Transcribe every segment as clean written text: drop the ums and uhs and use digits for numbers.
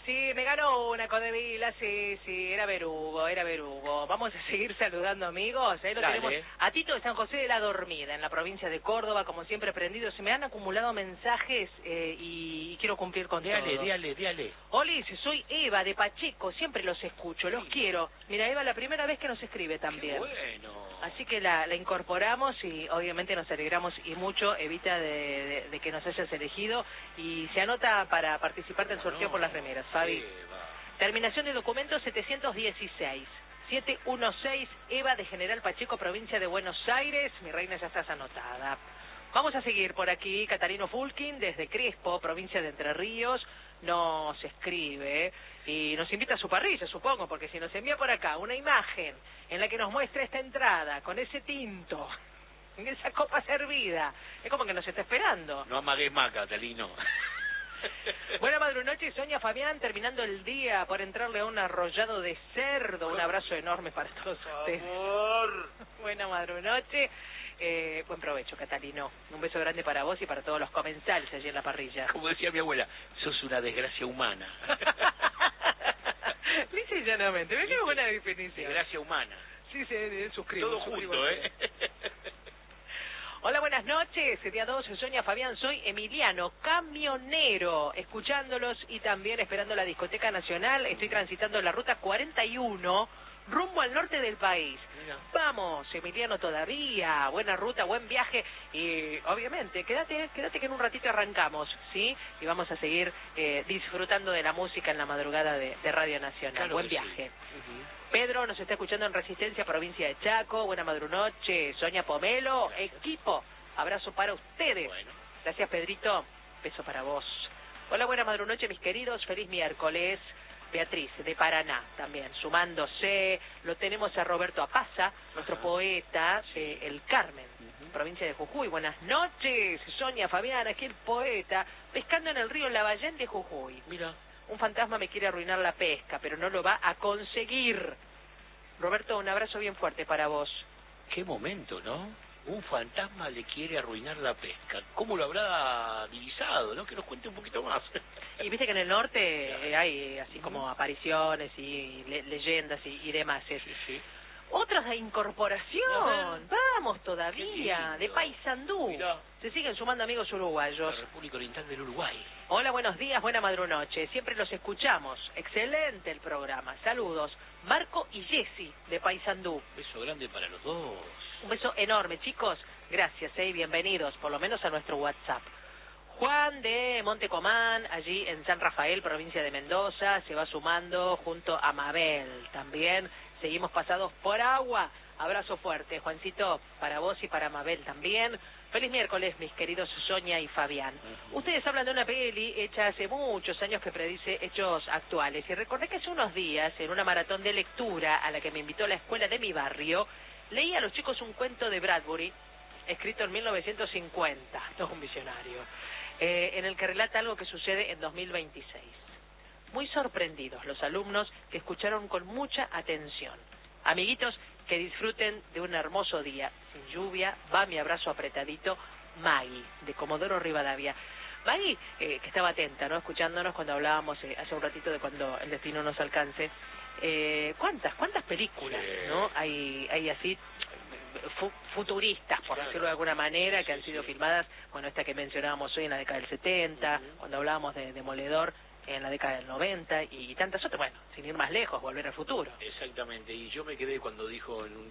sí, me ganó una Codevila, sí, era Verugo. Vamos a seguir saludando amigos, lo Dale. tenemos a Tito de San José de la Dormida, en la provincia de Córdoba, como siempre prendido. Se me han acumulado mensajes y quiero cumplir con todos. Dale. Olis, soy Eva de Pacheco, siempre los escucho, los quiero. Mira, Eva, la primera vez que nos escribe también. Qué bueno. Así que la incorporamos y obviamente nos alegramos y mucho, Evita, de que nos hayas elegido, y se anota para participar del sorteo por las remeras, Fabi. Eva. Terminación de documento 716. 716, Eva de General Pacheco, provincia de Buenos Aires. Mi reina, ya estás anotada. Vamos a seguir por aquí. Catalino Fulkin, desde Crespo, provincia de Entre Ríos, nos escribe y nos invita a su parrilla, supongo, porque si nos envía por acá una imagen en la que nos muestra esta entrada con ese tinto, en esa copa servida, es como que nos está esperando. No amagues más, Catalino. Buena madrunoche, Sonia Fabián, terminando el día por entrarle a un arrollado de cerdo. Un abrazo enorme para todos ustedes. Buena madrunoche. Buen provecho, Catalino. Un beso grande para vos y para todos los comensales allí en la parrilla. Como decía mi abuela, sos una desgracia humana. Lisa y llanamente, me qué buena definición. Desgracia humana. Sí, suscribo. Todo junto, Hola, buenas noches. Día 2, Sonia Fabián. Soy Emiliano, camionero, escuchándolos y también esperando la Discoteca Nacional. Estoy transitando la ruta 41, rumbo al norte del país. Mira. Vamos, Emiliano, todavía. Buena ruta, buen viaje. Y obviamente, quédate que en un ratito arrancamos, ¿sí? Y vamos a seguir disfrutando de la música en la madrugada de Radio Nacional. Claro, buen viaje. Sí. Pedro nos está escuchando en Resistencia, provincia de Chaco. Buena madrunoche. Sonia Pomelo, equipo. Abrazo para ustedes. Bueno. Gracias, Pedrito. Beso para vos. Hola, buena madrunoche, mis queridos. Feliz miércoles. Beatriz, de Paraná, también, sumándose. Lo tenemos a Roberto Apaza, nuestro poeta, El Carmen, provincia de Jujuy. Buenas noches, Sonia Fabián, aquí el poeta, pescando en el río Lavallén de Jujuy. Mira. Un fantasma me quiere arruinar la pesca, pero no lo va a conseguir. Roberto, un abrazo bien fuerte para vos. Qué momento, ¿no? Un fantasma le quiere arruinar la pesca. ¿Cómo lo habrá divisado, no? Que nos cuente un poquito más. Y viste que en el norte hay así como apariciones y leyendas y demás. Sí. Otras de incorporación. Vamos todavía, de Paysandú. Mirá. Se siguen sumando amigos uruguayos. La República Oriental del Uruguay. Hola, buenos días, buena madrunoche. Siempre los escuchamos. Excelente el programa. Saludos. Marco y Jessy, de Paysandú. Beso grande para los dos. Un beso enorme, chicos. Gracias, y bienvenidos, por lo menos a nuestro WhatsApp. Juan de Montecomán, allí en San Rafael, provincia de Mendoza, se va sumando junto a Mabel. También seguimos pasados por agua. Abrazo fuerte, Juancito, para vos y para Mabel también. Feliz miércoles, mis queridos Sonia y Fabián. Ustedes hablan de una peli hecha hace muchos años que predice hechos actuales. Y recordé que hace unos días, en una maratón de lectura a la que me invitó la escuela de mi barrio, leí a los chicos un cuento de Bradbury, escrito en 1950, no es un visionario, en el que relata algo que sucede en 2026. Muy sorprendidos los alumnos que escucharon con mucha atención. Amiguitos, que disfruten de un hermoso día, sin lluvia. Va mi abrazo apretadito, Maggie, de Comodoro Rivadavia. Maggie, que estaba atenta, ¿no? Escuchándonos cuando hablábamos hace un ratito de cuando el destino nos alcance. ¿Cuántas películas, ¿no? Hay así futuristas, por decirlo de alguna manera, que han sido filmadas, bueno, esta que mencionábamos hoy en la década del 70, cuando hablábamos de Demoledor en la década del 90 y tantas otras, bueno, sin ir más lejos, Volver al Futuro. Exactamente, y yo me quedé cuando dijo en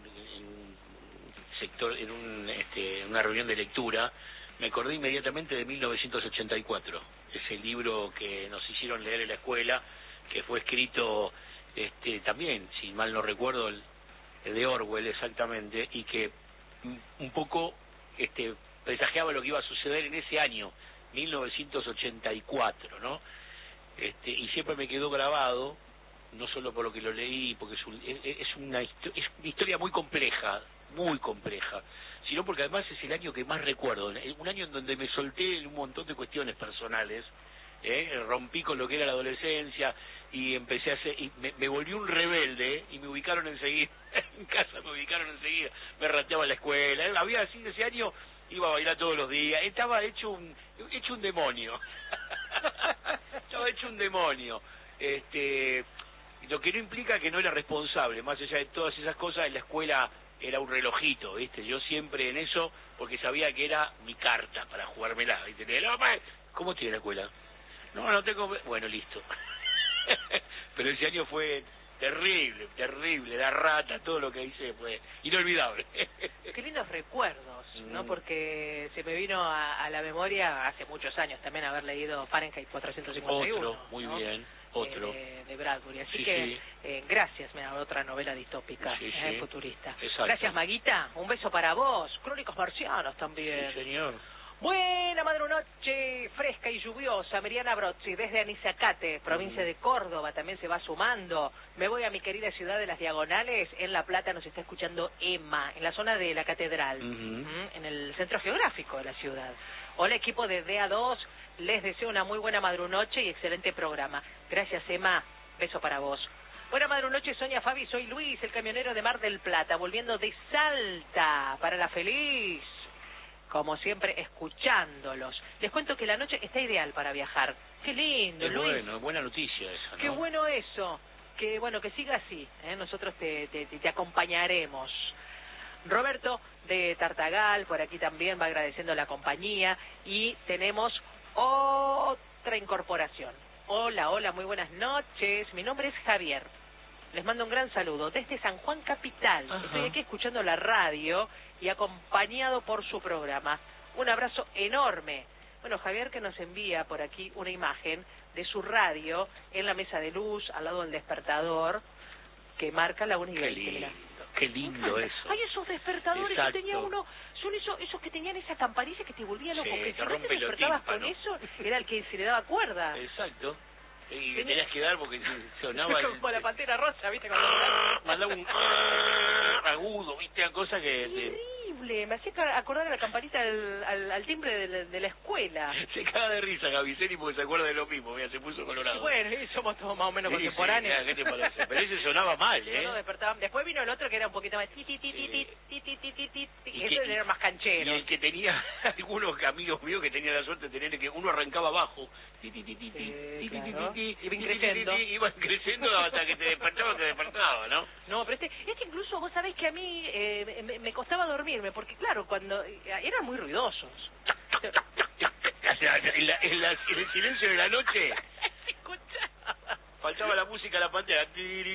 una reunión de lectura, me acordé inmediatamente de 1984, ese libro que nos hicieron leer en la escuela, que fue escrito también, si mal no recuerdo, de Orwell exactamente, y que un poco presagiaba lo que iba a suceder en ese año, 1984, ¿no? Y siempre me quedó grabado, no solo por lo que lo leí, porque es una historia muy compleja, sino porque además es el año que más recuerdo, un año en donde me solté en un montón de cuestiones personales, rompí con lo que era la adolescencia y empecé a hacer, y me volví un rebelde y me ubicaron enseguida, en casa me ubicaron enseguida, me rateaba en la escuela, había así ese año, iba a bailar todos los días, estaba hecho un demonio. Estaba hecho un demonio. Lo que no implica que no era responsable, más allá de todas esas cosas, en la escuela era un relojito, ¿viste? Yo siempre en eso, porque sabía que era mi carta para jugármela, ¿viste? ¿Cómo tiene la escuela? No tengo... Bueno, listo. Pero ese año fue terrible, terrible, la rata, todo lo que hice fue inolvidable. Qué lindos recuerdos, ¿no? Porque se me vino a la memoria hace muchos años también haber leído Fahrenheit 451. Otro, muy ¿no? bien, otro. De Bradbury. Así Sí, que, sí. Gracias, mira, otra novela distópica, Sí, sí. futurista. Exacto. Gracias, Maguita. Un beso para vos. Crónicos marcianos también. Sí, señor. Buena madrunoche, fresca y lluviosa. Miriana Brozzi, desde Anizacate, provincia de Córdoba, también se va sumando. Me voy a mi querida ciudad de Las Diagonales. En La Plata nos está escuchando Emma, en la zona de la Catedral, en el centro geográfico de la ciudad. Hola, equipo de DA2, les deseo una muy buena madrunoche y excelente programa. Gracias, Emma. Beso para vos. Buena madrunoche, Sonia, Fabi, soy Luis, el camionero de Mar del Plata, volviendo de Salta para La Feliz. Como siempre, escuchándolos. Les cuento que la noche está ideal para viajar. Qué lindo, Qué Luis. bueno, buena noticia esa, ¿no? Qué bueno eso. Que bueno, que siga así. Nosotros te acompañaremos. Roberto de Tartagal, por aquí también va agradeciendo la compañía. Y tenemos otra incorporación. Hola, muy buenas noches. Mi nombre es Javier. Les mando un gran saludo desde San Juan Capital. Ajá. Estoy aquí escuchando la radio y acompañado por su programa. Un abrazo enorme. Bueno, Javier, que nos envía por aquí una imagen de su radio en la mesa de luz, al lado del despertador, que marca la 1 y 20. Qué lindo eso. Ay, esos despertadores Exacto. que tenía uno, son esos que tenían esa campanilla que te volvía loco, Sí, que te si no rompe te los despertabas con tímpanos. eso, era el que se le daba cuerda. Exacto. Y le tenías que dar porque sonaba... Como la Pantera Rosa, ¿viste? Cuando mandaba un agudo, ¿viste? Una cosa que... Terrible, me hacía acordar a la campanita al timbre de la escuela. Se caga de risa Gaviceni porque se acuerda de lo mismo, mira, se puso colorado. Y bueno, y somos todos más o menos Sí, contemporáneos. sí, ¿qué te parece? Pero ese sonaba mal, ¿eh? No despertaban. Después vino el otro que era un poquito más Y ese era más Y canchero. el que tenía algunos amigos míos que tenían la suerte de tener que uno arrancaba abajo. Claro. Iban creciendo hasta que te despertaba, ¿no? No, pero este incluso vos sabés que a mí me costaba dormirme, porque claro, cuando eran muy ruidosos. En el silencio de la noche Se escuchaba. faltaba la música, la pantera.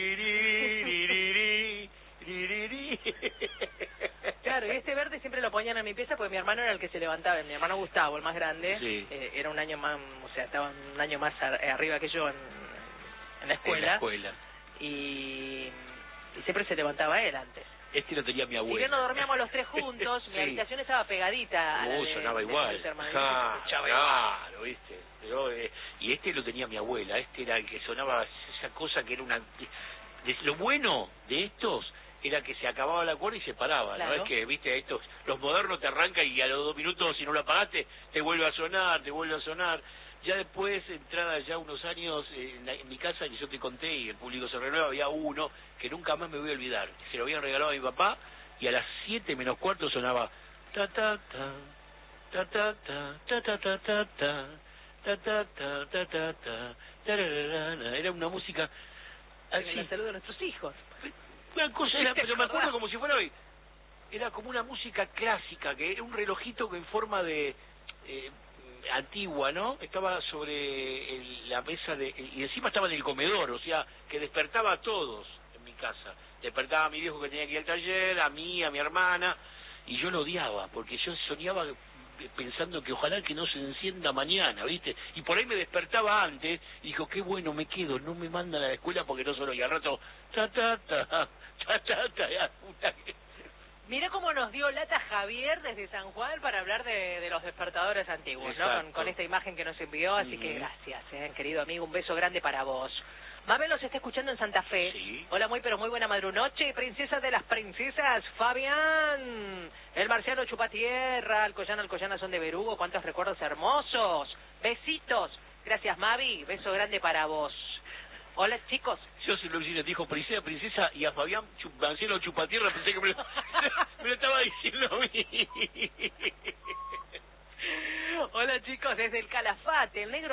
Claro, y este verde siempre lo ponían en mi pieza porque mi hermano era el que se levantaba. Mi hermano Gustavo, el más grande, Sí. era un año más, o sea, estaba un año más arriba que yo en la escuela. En la escuela. Y siempre se levantaba él antes. Este lo tenía mi Si abuela. bien no dormíamos los tres juntos, mi Sí. habitación estaba pegadita a la de, Sonaba de igual. mis hermanos. Ah, Se escuchaba igual. claro, ¿viste? Pero, y este lo tenía mi abuela. Este era el que sonaba esa cosa que era una... Lo bueno de estos era que se acababa la cuerda y se paraba, Claro. ¿no? Es que, viste, estos, los modernos te arrancan y a los 2 minutos, si no lo apagaste, te vuelve a sonar. Ya después, entrada ya unos años, en mi casa, que yo te conté y el público se renueva, había uno que nunca más me voy a olvidar. Se lo habían regalado a mi papá y a las 7 menos cuarto sonaba ta ta ta ta ta ta ta ta ta ta ta ta ta ta ta ta ta tararara. Era una música En así, la salud de nuestros hijos. una cosa, pero me acuerdo como si fuera hoy. Era como una música clásica, que era un relojito que en forma de antigua, ¿no? Estaba sobre la mesa y encima estaba en el comedor, o sea, que despertaba a todos en mi casa. Despertaba a mi viejo que tenía que ir al taller, a mí, a mi hermana, y yo lo odiaba, porque yo soñaba pensando que ojalá que no se encienda mañana, ¿viste? Y por ahí me despertaba antes, y dijo, qué bueno, me quedo, no me mandan a la escuela porque no solo, y al rato, ta ta ta, ta ta ta, ya, puta que... Mira cómo nos dio lata Javier desde San Juan para hablar de los despertadores antiguos, ¿no? Exacto. Con esta imagen que nos envió, así que gracias, querido amigo, un beso grande para vos. Mabel nos está escuchando en Santa Fe. Sí. Hola, muy buena madrunoche, princesa de las princesas, Fabián. El marciano Chupatierra, Alcoyana son de Berugo, cuántos recuerdos hermosos. Besitos. Gracias, Mavi, beso grande para vos. Hola, chicos. Yo soy Luisina, te dijo princesa, y a Fabián Marcelo Chupatierra pensé que me lo estaba diciendo a mí. Hola, chicos, desde el Calafate, el negro